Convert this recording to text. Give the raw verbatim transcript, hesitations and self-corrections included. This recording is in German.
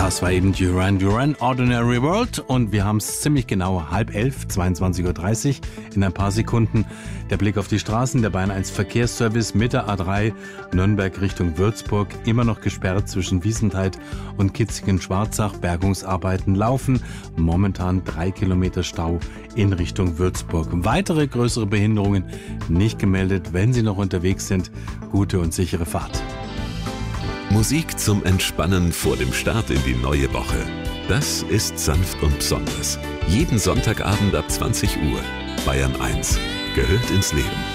Das war eben Duran Duran, Ordinary World, und wir haben es ziemlich genau halb elf, zweiundzwanzig Uhr dreißig, in ein paar Sekunden. Der Blick auf die Straßen, der Bayern eins Verkehrsservice mit der A drei, Nürnberg Richtung Würzburg, immer noch gesperrt zwischen Wiesenthal und Kitzingen-Schwarzach. Bergungsarbeiten laufen, momentan drei Kilometer Stau in Richtung Würzburg. Weitere größere Behinderungen nicht gemeldet. Wenn Sie noch unterwegs sind, gute und sichere Fahrt. Musik zum Entspannen vor dem Start in die neue Woche. Das ist sanft und besonders. Jeden Sonntagabend ab zwanzig Uhr. Bayern eins gehört ins Leben.